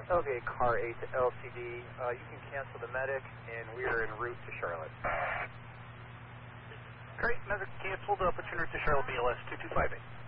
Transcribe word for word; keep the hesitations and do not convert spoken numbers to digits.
Okay, car eight to L C D. Uh, you can cancel the medic, and we are en route to Charlotte. Great, medic canceled. Uh, put you en route to Charlotte B L S two two five eight.